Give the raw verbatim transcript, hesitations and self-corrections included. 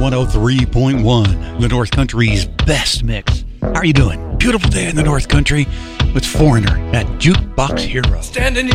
one oh three point one, the North Country's best mix. How are you doing? Beautiful day in the North Country with Foreigner at Jukebox Hero. Standing